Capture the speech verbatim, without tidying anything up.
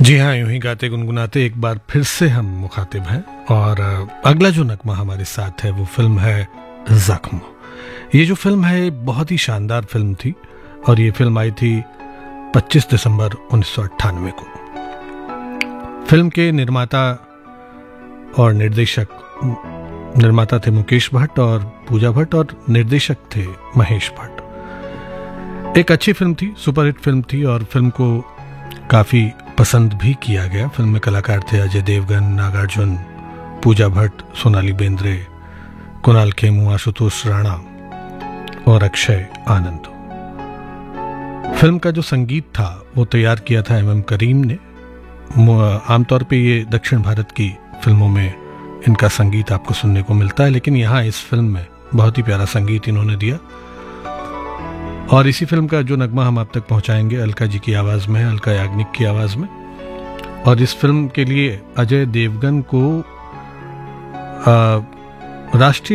जी हाँ, यूं ही गाते गुनगुनाते एक बार फिर से हम मुखातिब हैं और अगला जो नगमा हमारे साथ है वो फिल्म है जख्म। ये जो फिल्म है बहुत ही शानदार फिल्म थी और ये फिल्म आई थी पच्चीस दिसंबर उन्नीस सौ अट्ठानवे को। फिल्म के निर्माता और निर्देशक निर्माता थे मुकेश भट्ट और पूजा भट्ट और निर्देशक थे महेश भट्ट। एक अच्छी फिल्म थी, सुपरहिट फिल्म थी और फिल्म को काफ़ी पसंद भी किया गया। फिल्म में कलाकार थे अजय देवगन, नागार्जुन, पूजा भट्ट, सोनाली बेंद्रे, कुणाल खेमू, आशुतोष राणा और अक्षय आनंद। फिल्म का जो संगीत था वो तैयार किया था एम एम करीम ने। आमतौर पे ये दक्षिण भारत की फिल्मों में इनका संगीत आपको सुनने को मिलता है, लेकिन यहाँ इस फिल्म में बहुत ही प्यारा संगीत इन्होंने दिया। और इसी फिल्म का जो नगमा हम आप तक पहुंचाएंगे अलका जी की आवाज़ में, अलका याग्निक की आवाज़ में। और इस फिल्म के लिए अजय देवगन को राष्ट्रीय